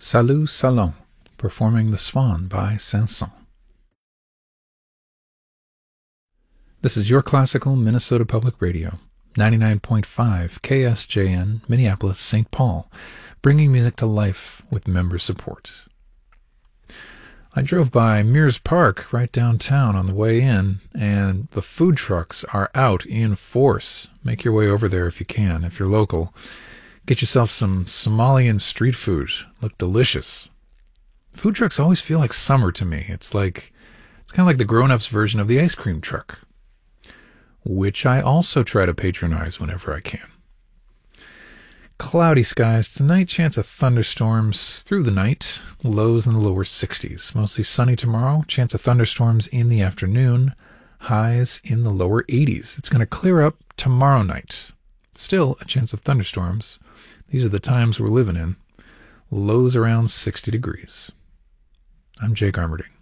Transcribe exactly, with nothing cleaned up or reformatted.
Salut Salon, performing The Swan by Saint-Saëns. This is your classical Minnesota Public Radio, ninety-nine point five K S J N, Minneapolis, Saint Paul, bringing music to life with member support. I drove by Mears Park right downtown on the way in, and the food trucks are out in force. Make your way over there if you can, if you're local. Get yourself some Somalian street food. Look delicious. Food trucks always feel like summer to me. It's like, it's kind of like the grown-ups version of the ice cream truck, which I also try to patronize whenever I can. Cloudy skies tonight, chance of thunderstorms through the night, lows in the lower sixties. Mostly sunny tomorrow, chance of thunderstorms in the afternoon, highs in the lower eighties. It's going to clear up tomorrow night. Still a chance of thunderstorms. These are the times we're living in. Lows around sixty degrees. I'm Jake Armerding.